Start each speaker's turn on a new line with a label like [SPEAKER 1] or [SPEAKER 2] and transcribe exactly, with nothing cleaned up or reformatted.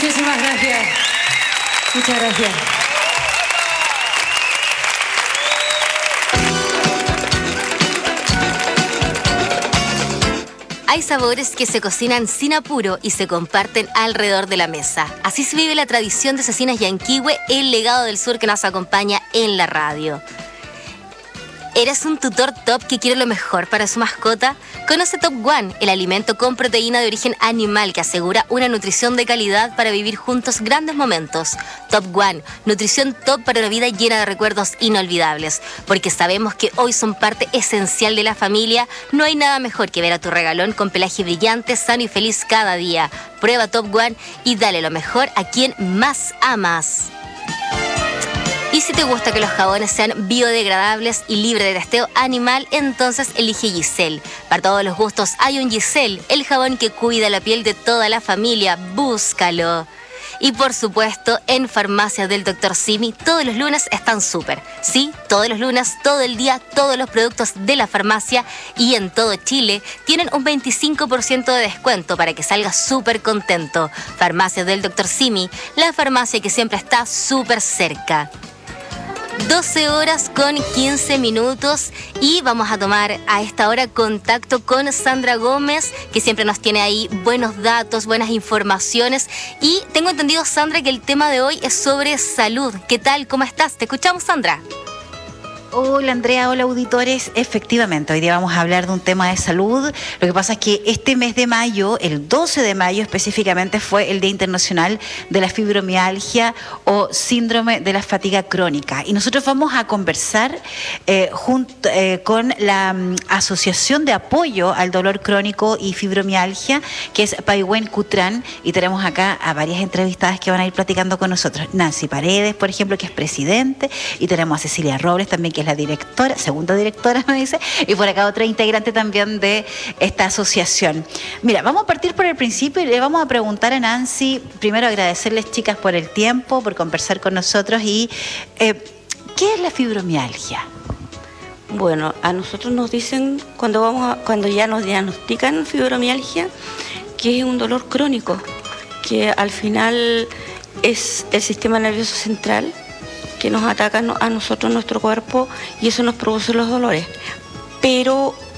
[SPEAKER 1] Muchísimas gracias. Muchas gracias.
[SPEAKER 2] Hay sabores que se cocinan sin apuro y se comparten alrededor de la mesa. Así se vive la tradición de Cecinas Yanquihue, el legado del sur que nos acompaña en la radio. ¿Eres un tutor top que quiere lo mejor para su mascota? Conoce Top One, el alimento con proteína de origen animal que asegura una nutrición de calidad para vivir juntos grandes momentos. Top One, nutrición top para una vida llena de recuerdos inolvidables. Porque sabemos que hoy son parte esencial de la familia, no hay nada mejor que ver a tu regalón con pelaje brillante, sano y feliz cada día. Prueba Top One y dale lo mejor a quien más amas. Y si te gusta que los jabones sean biodegradables y libres de testeo animal, entonces elige Giselle. Para todos los gustos hay un Giselle, el jabón que cuida la piel de toda la familia. Búscalo. Y por supuesto, en Farmacias del doctor Simi, todos los lunes están súper. Sí, todos los lunes, todo el día, todos los productos de la farmacia y en todo Chile tienen un veinticinco por ciento de descuento para que salgas súper contento. Farmacias del doctor Simi, la farmacia que siempre está súper cerca. doce horas con quince minutos y vamos a tomar a esta hora contacto con Sandra Gómez, que siempre nos tiene ahí buenos datos, buenas informaciones. Y tengo entendido, Sandra, que el tema de hoy es sobre salud. ¿Qué tal? ¿Cómo estás? ¿Te escuchamos, Sandra?
[SPEAKER 3] Hola Andrea, hola auditores. Efectivamente, hoy día vamos a hablar de un tema de salud. Lo que pasa es que este mes de mayo, el doce de mayo específicamente, fue el Día Internacional de la Fibromialgia o Síndrome de la Fatiga Crónica. Y nosotros vamos a conversar eh, junto, eh, con la um, Asociación de Apoyo al Dolor Crónico y Fibromialgia, que es Paiwen Cutran, y tenemos acá a varias entrevistadas que van a ir platicando con nosotros. Nancy Paredes, por ejemplo, que es presidente, y tenemos a Cecilia Robles también, que es la directora, segunda directora, me dice, y por acá otra integrante también de esta asociación. Mira, vamos a partir por el principio y le vamos a preguntar a Nancy, primero agradecerles, chicas, por el tiempo, por conversar con nosotros y eh, ¿qué es la fibromialgia?
[SPEAKER 4] Bueno, a nosotros nos dicen cuando vamos a, cuando ya nos diagnostican fibromialgia que es un dolor crónico, que al final es el sistema nervioso central que nos ataca a nosotros, nuestro cuerpo, y eso nos produce los dolores. Pero